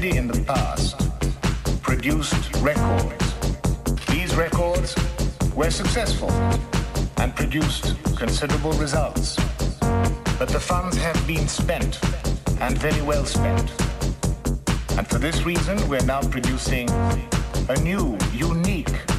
in the past produced records. These records were successful and produced considerable results. But the funds have been spent, and very well spent. And for this reason, we're now producing a new, unique